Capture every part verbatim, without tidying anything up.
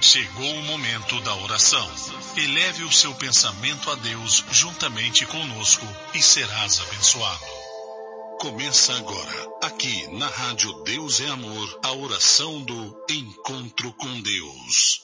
Chegou o momento da oração. Eleve o seu pensamento a Deus juntamente conosco e serás abençoado. Começa agora, aqui na Rádio Deus é Amor, a oração do Encontro com Deus.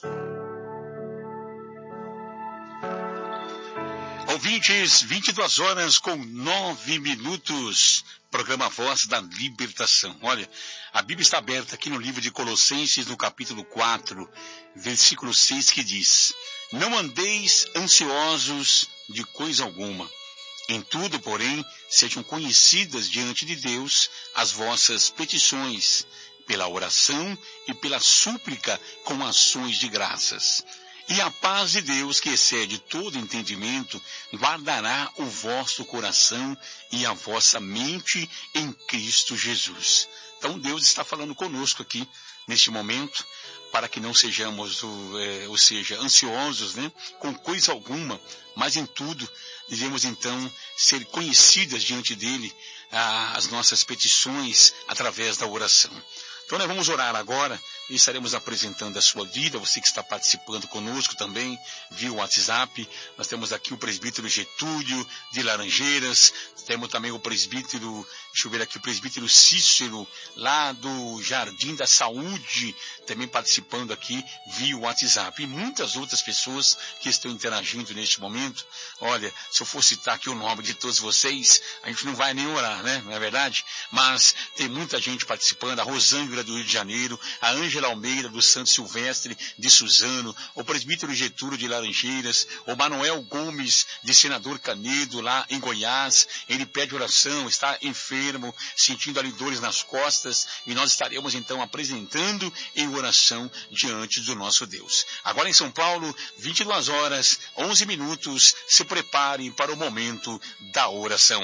Ouvintes, vinte e duas horas com nove minutos. Programa Voz da Libertação. Olha, a Bíblia está aberta aqui no livro de Colossenses, no capítulo quatro, versículo seis, que diz: Não andeis ansiosos de coisa alguma. Em tudo, porém, sejam conhecidas diante de Deus as vossas petições, pela oração e pela súplica com ações de graças. E a paz de Deus, que excede todo entendimento, guardará o vosso coração e a vossa mente em Cristo Jesus. Então Deus está falando conosco aqui, neste momento, para que não sejamos, é, ou seja, ansiosos, né, com coisa alguma, mas em tudo devemos então ser conhecidas diante dele ah, as nossas petições através da oração. Então nós vamos orar agora e estaremos apresentando a sua vida, você que está participando conosco também via WhatsApp. Nós temos aqui o presbítero Getúlio de Laranjeiras, temos também o presbítero, deixa eu ver aqui, o presbítero Cícero, lá do Jardim da Saúde, também participando aqui via WhatsApp. E muitas outras pessoas que estão interagindo neste momento. Olha, se eu for citar aqui o nome de todos vocês, a gente não vai nem orar, né? Não é verdade? Mas tem muita gente participando, a Rosângela do Rio de Janeiro, a Ângela Almeida do Santo Silvestre de Suzano, o presbítero Getúlio de Laranjeiras, o Manuel Gomes de Senador Canedo lá em Goiás. Ele pede oração, está enfermo, sentindo ali dores nas costas, e nós estaremos então apresentando em oração diante do nosso Deus. Agora em São Paulo, vinte e duas horas, onze minutos, se prepare para o momento da oração.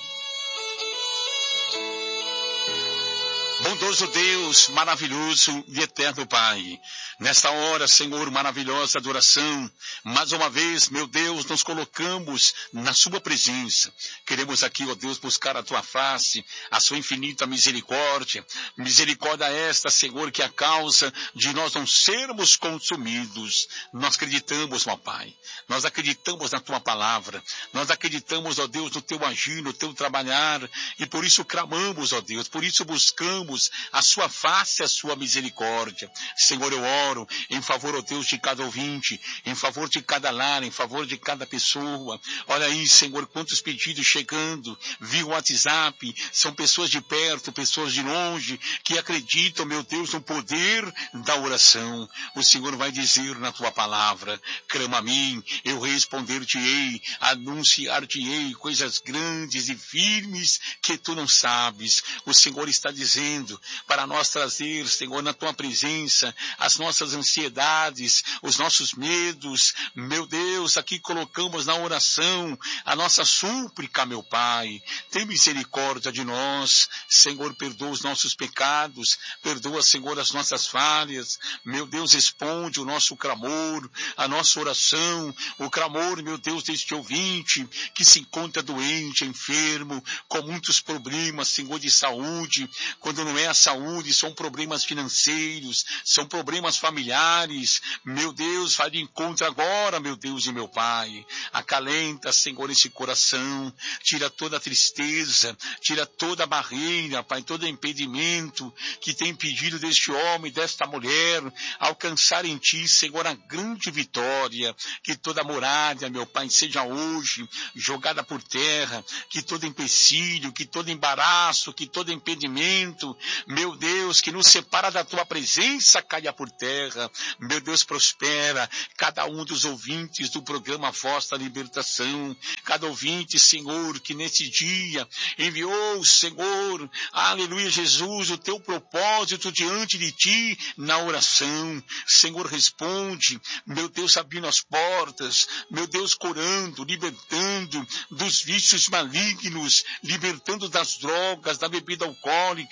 Bondoso Deus, maravilhoso e eterno Pai, nesta hora, Senhor, maravilhosa adoração, mais uma vez, meu Deus, nos colocamos na sua presença. Queremos aqui, ó Deus, buscar a tua face, a sua infinita misericórdia. Misericórdia esta, Senhor, que é a causa de nós não sermos consumidos. Nós acreditamos, ó Pai, nós acreditamos na tua palavra, nós acreditamos, ó Deus, no teu agir, no teu trabalhar, e por isso clamamos, ó Deus, por isso buscamos a sua face, a sua misericórdia. Senhor, eu oro em favor, ó Deus, de cada ouvinte, em favor de cada lar, em favor de cada pessoa. Olha aí, Senhor, quantos pedidos chegando via WhatsApp, são pessoas de perto, pessoas de longe, que acreditam, meu Deus, no poder da oração. O Senhor vai dizer na tua palavra: clama a mim, eu responder-te-ei, anunciar-te-ei coisas grandes e firmes que tu não sabes. O Senhor está dizendo para nós trazer, Senhor, na tua presença, as nossas ansiedades, os nossos medos. Meu Deus, aqui colocamos na oração a nossa súplica, meu Pai. Tem misericórdia de nós, Senhor, perdoa os nossos pecados, perdoa, Senhor, as nossas falhas. Meu Deus, responde o nosso clamor, a nossa oração, o clamor, meu Deus, deste ouvinte que se encontra doente, enfermo, com muitos problemas, Senhor, de saúde. Quando não é a saúde, são problemas financeiros, são problemas familiares. Meu Deus, vai de encontro agora, meu Deus e meu Pai. Acalenta, Senhor, esse coração, tira toda a tristeza, tira toda a barreira, Pai, todo impedimento que tem impedido deste homem, desta mulher, alcançar em Ti, Senhor, a grande vitória. Que toda muralha, meu Pai, seja hoje jogada por terra, que todo empecilho, que todo embaraço, que todo impedimento, meu Deus, que nos separa da tua presença, caia por terra. Meu Deus, prospera cada um dos ouvintes do programa Voz da Libertação, cada ouvinte, Senhor, que nesse dia enviou, Senhor, aleluia, Jesus, o teu propósito diante de ti na oração. Senhor, responde, meu Deus, abrindo as portas, meu Deus, curando, libertando dos vícios malignos, libertando das drogas, da bebida alcoólica,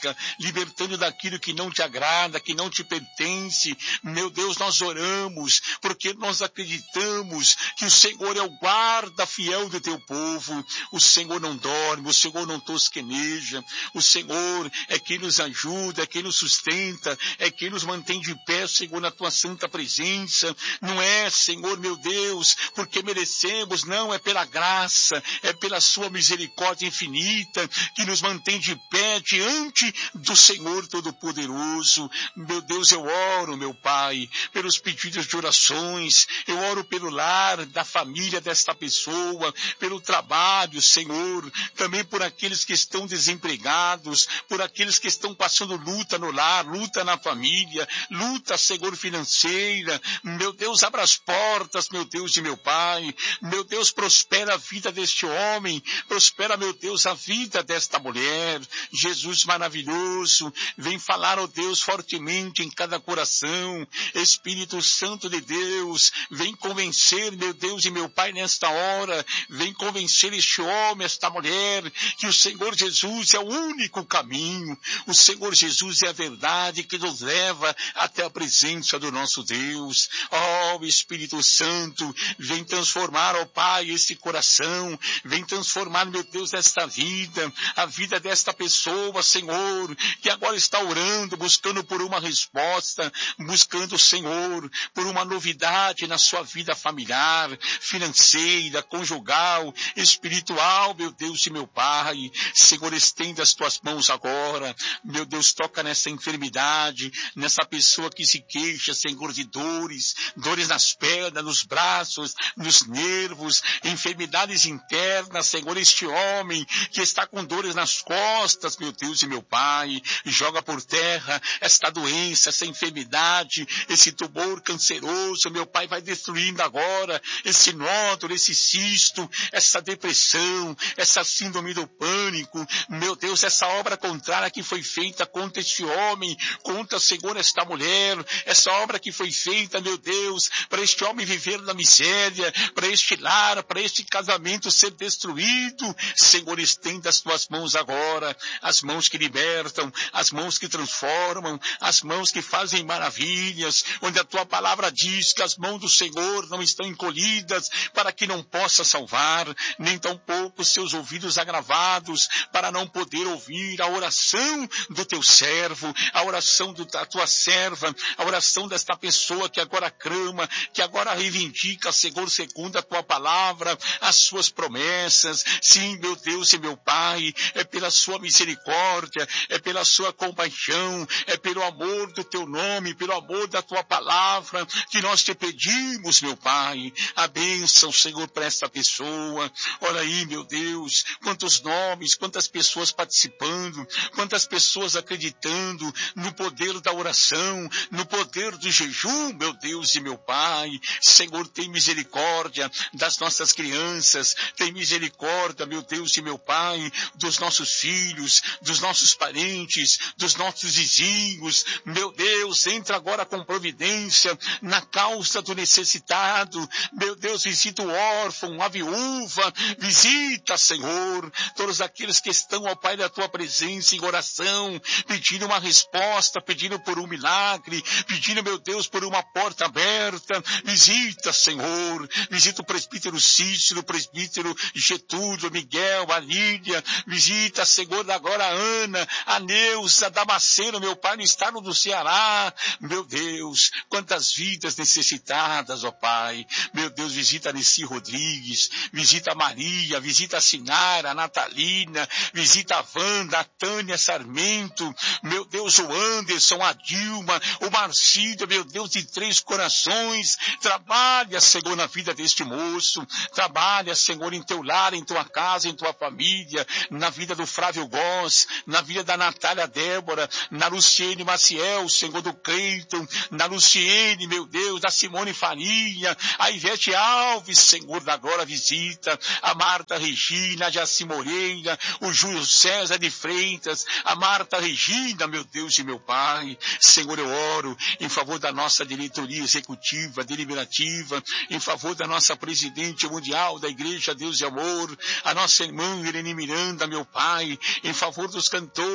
libertando daquilo que não te agrada, que não te pertence. Meu Deus, nós oramos, porque nós acreditamos que o Senhor é o guarda fiel do teu povo. O Senhor não dorme, o Senhor não tosqueneja, o Senhor é quem nos ajuda, é quem nos sustenta, é quem nos mantém de pé, Senhor, na tua santa presença. Não é, Senhor, meu Deus, porque merecemos, não, é pela graça, é pela sua misericórdia infinita que nos mantém de pé diante do Senhor Todo-Poderoso. Meu Deus, eu oro, meu Pai, pelos pedidos de orações, eu oro pelo lar da família desta pessoa, pelo trabalho, Senhor, também por aqueles que estão desempregados, por aqueles que estão passando luta no lar, luta na família, luta, Senhor, financeira. Meu Deus, abra as portas, meu Deus e meu Pai. Meu Deus, prospera a vida deste homem, prospera, meu Deus, a vida desta mulher. Jesus maravilhoso, vem falar, ó Deus, fortemente em cada coração. Espírito Santo de Deus, vem convencer, meu Deus e meu Pai, nesta hora, vem convencer este homem, esta mulher, que o Senhor Jesus é o único caminho, o Senhor Jesus é a verdade que nos leva até a presença do nosso Deus. Ó oh, Espírito Santo, vem transformar, ó oh, Pai, esse coração, vem transformar, meu Deus, esta vida, a vida desta pessoa, Senhor, que agora está orando, buscando por uma resposta, buscando, Senhor, por uma novidade na sua vida familiar, financeira, conjugal, espiritual, meu Deus e meu Pai. Senhor, estenda as tuas mãos agora, meu Deus, toca nessa enfermidade, nessa pessoa que se queixa, Senhor, de dores, dores nas pernas, nos braços, nos nervos, enfermidades internas, Senhor, este homem que está com dores nas costas, meu Deus e meu Pai, joga por terra esta doença, essa enfermidade, esse tumor canceroso, meu Pai, vai destruindo agora esse nódulo, esse cisto, essa depressão, essa síndrome do pânico, meu Deus, essa obra contrária que foi feita contra este homem, contra, Senhor, esta mulher, essa obra que foi feita, meu Deus, para este homem viver na miséria, para este lar, para este casamento ser destruído. Senhor, estenda as tuas mãos agora, as mãos que libertam, as mãos que transformam, as mãos que fazem maravilhas, onde a tua palavra diz que as mãos do Senhor não estão encolhidas para que não possa salvar, nem tampouco seus ouvidos agravados para não poder ouvir a oração do teu servo, a oração do, da tua serva, a oração desta pessoa que agora clama, que agora reivindica, Senhor, segundo a tua palavra, as suas promessas. Sim, meu Deus e meu Pai, é pela sua misericórdia, é pela sua compaixão, é pelo amor do teu nome, pelo amor da tua palavra, que nós te pedimos, meu Pai, a bênção, Senhor, para esta pessoa. Olha aí, meu Deus, quantos nomes, quantas pessoas participando, quantas pessoas acreditando no poder da oração, no poder do jejum, meu Deus e meu Pai. Senhor, tem misericórdia das nossas crianças, tem misericórdia, meu Deus e meu Pai, dos nossos filhos, dos nossos parentes, dos nossos vizinhos. Meu Deus, entra agora com providência na causa do necessitado. Meu Deus, visita o órfão, a viúva, visita, Senhor, todos aqueles que estão, ó Pai, na tua presença em oração, pedindo uma resposta, pedindo por um milagre, pedindo, meu Deus, por uma porta aberta. Visita, Senhor, visita o presbítero Cícero, o presbítero Getúlio, Miguel, a Lídia, visita, Senhor, agora a Ana, a Neuza, a Damasceno, meu Pai, no estado do Ceará. Meu Deus, quantas vidas necessitadas, ó Pai. Meu Deus, visita a Nessi Rodrigues, visita a Maria, visita a Sinara, a Natalina, visita a Wanda, a Tânia Sarmento, meu Deus, o Anderson, a Dilma, o Marcílio, meu Deus, de Três Corações. Trabalha, Senhor, na vida deste moço, trabalha, Senhor, em teu lar, em tua casa, em tua família, na vida do Flávio Góes, na vida da Natália Débora, na Luciene Maciel, Senhor, do Cleiton, na Luciene, meu Deus, da Simone Faria, a Ivete Alves, Senhor, da Glória, visita, a Marta Regina, a Jaci Moreira, o Júlio César de Freitas, a Marta Regina, meu Deus e meu Pai. Senhor, eu oro em favor da nossa diretoria executiva, deliberativa, em favor da nossa presidente mundial da Igreja Deus e Amor, a nossa irmã Irene Miranda, meu Pai, em favor dos cantores, da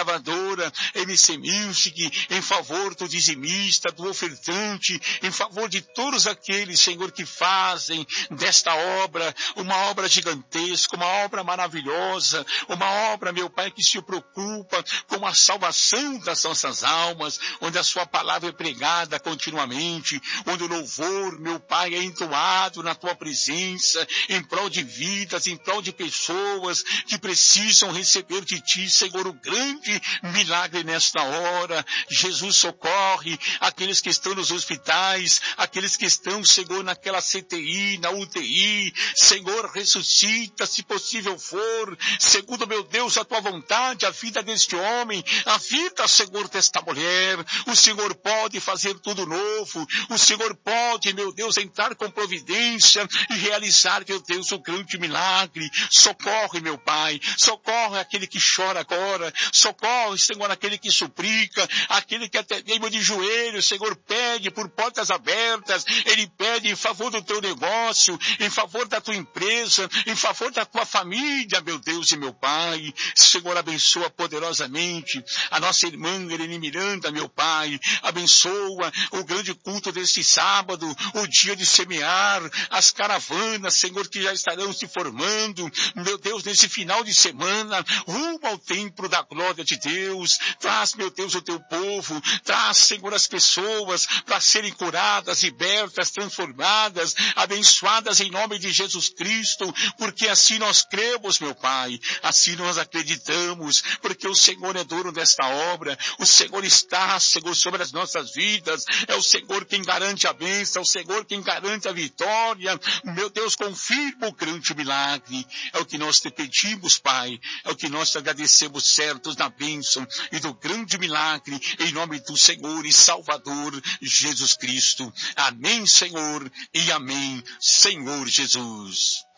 lavradora, M C Music, em favor do dizimista, do ofertante, em favor de todos aqueles, Senhor, que fazem desta obra uma obra gigantesca, uma obra maravilhosa, uma obra, meu Pai, que se preocupa com a salvação das nossas almas, onde a sua palavra é pregada continuamente, onde o louvor, meu Pai, é entoado na tua presença, em prol de vidas, em prol de pessoas que precisam receber de ti, Senhor, o grande milagre nesta hora. Jesus, socorre aqueles que estão nos hospitais, aqueles que estão, Senhor, naquela C T I, na U T I. Senhor, ressuscita, se possível for, segundo, meu Deus, a tua vontade, a vida deste homem, a vida, Senhor, desta mulher. O Senhor pode fazer tudo novo. O Senhor pode, meu Deus, entrar com providência e realizar, meu Deus, o grande milagre. Socorre, meu Pai, socorre aquele que chora agora, socorre, Senhor, aquele que suplica, aquele que até mesmo de joelhos, Senhor, pede por portas abertas, ele pede em favor do teu negócio, em favor da tua empresa, em favor da tua família, meu Deus e meu Pai. Senhor, abençoa poderosamente a nossa irmã Irene Miranda, meu Pai, abençoa o grande culto deste sábado, o dia de semear, as caravanas, Senhor, que já estarão se formando, meu Deus, nesse final de semana, rumo ao templo da glória de Deus. Traz, meu Deus, o teu povo, traz, Senhor, as pessoas para serem curadas, libertas, transformadas, abençoadas em nome de Jesus Cristo, porque assim nós cremos, meu Pai, assim nós acreditamos, porque o Senhor é dono desta obra, o Senhor está, Senhor, sobre as nossas vidas, é o Senhor quem garante a bênção, é o Senhor quem garante a vitória. Meu Deus, confirma o grande milagre, é o que nós te pedimos, Pai, é o que nós te agradecemos, certos da bênção e do grande milagre, em nome do Senhor e Salvador Jesus Cristo. Amém, Senhor, e amém, Senhor Jesus.